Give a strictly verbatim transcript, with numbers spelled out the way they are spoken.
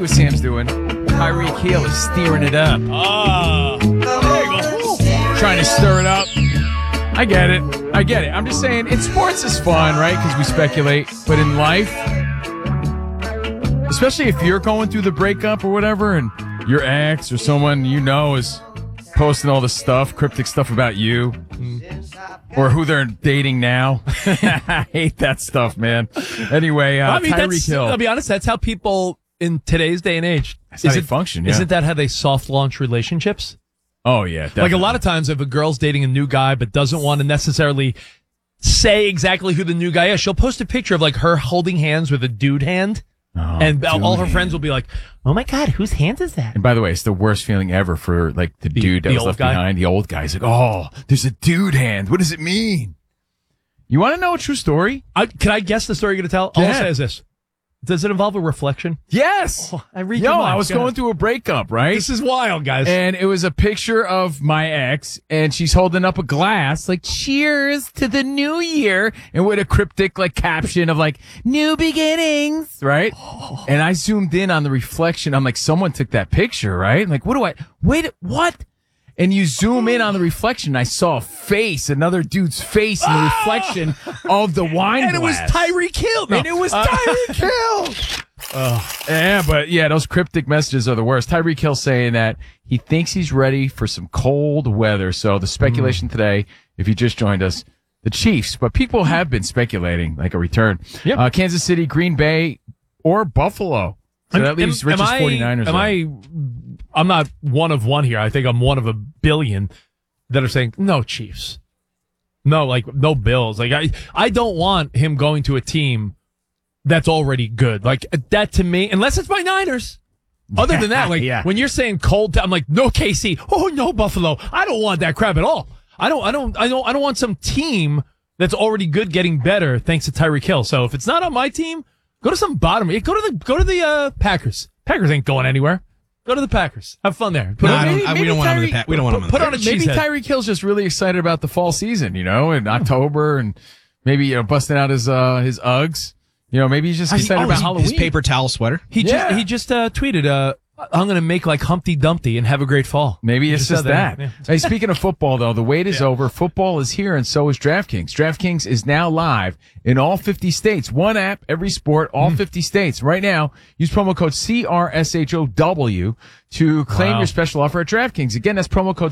what Sam's doing. Tyreek Hill is steering it up. Ah, there you go. Trying to stir it up. I get it. I get it. I'm just saying, in sports is fun, right? Because we speculate. But in life, especially if you're going through the breakup or whatever, and your ex or someone you know is posting all this stuff, cryptic stuff about you, or who they're dating now. I hate that stuff, man. Anyway, uh, I mean, Tyreek that's, Hill. I'll be honest, that's how people in today's day and age. That's how they function, yeah. Isn't that how they soft launch relationships? Oh, yeah, definitely. Like a lot of times if a girl's dating a new guy but doesn't want to necessarily say exactly who the new guy is, she'll post a picture of like her holding hands with a dude hand. Oh, and dude all her hand. friends will be like, oh my God, whose hand is that? And by the way, it's the worst feeling ever for like the, The- dude that the was old left guy? behind. The old guy. He's like, oh, there's a dude hand. What does it mean? You want to know a true story? I, can I guess the story you're going to tell? All I'll Yeah. say is this. Does it involve a reflection? Yes. Oh, I read Yo, your mind. I was Go going ahead. through a breakup, right? This is wild, guys. And it was a picture of my ex, and she's holding up a glass, like, cheers to the new year, and with a cryptic, like, caption of, like, new beginnings, right? Oh. And I zoomed in on the reflection. I'm like, someone took that picture, right? I'm like, what do I, wait, what? And you zoom in on the reflection, I saw a face, another dude's face in the reflection of the wine and it was glass. Tyreek Hill. No. And it was Uh, Tyreek Hill. Yeah, but yeah, those cryptic messages are the worst. Tyreek Hill saying that he thinks he's ready for some cold weather. So the speculation Mm. today, if you just joined us, the Chiefs, but people have been speculating like a return. Yep. Uh, Kansas City, Green Bay, or Buffalo. So that leaves am, Rich's am I, 49ers. Am there. I, I'm not one of one here. I think I'm one of a billion that are saying, no Chiefs. No, like, no Bills. Like, I, I don't want him going to a team that's already good. Like, that to me, unless it's my Niners. Other than that, like, Yeah. when you're saying cold, I'm like, no K C. Oh, no Buffalo. I don't want that crap at all. I don't, I don't, I don't, I don't want some team that's already good getting better thanks to Tyreek Hill. So if it's not on my team, go to some bottom. Go to the, go to the, uh, Packers. Packers ain't going anywhere. Go to the Packers. Have fun there. Put No, on, I don't, maybe- I, we maybe don't want him in the Tyreek- pack. We don't want him in the put pack. on a Maybe cheesehead. Tyreek Hill's just really excited about the fall season, you know, in October, and maybe, you know, busting out his, uh, his Uggs. You know, maybe he's just excited Oh, about his, Halloween. his paper towel sweater. He just Yeah. he just uh, tweeted, uh, "I'm going to make like Humpty Dumpty and have a great fall." Maybe He it's just just said that. Yeah. Hey, speaking of football, though, the wait is over. Football is here, and so is DraftKings. DraftKings is now live in all fifty states. One app, every sport, all fifty states. Right now, use promo code C R S H O W to claim Wow. your special offer at DraftKings. Again, that's promo code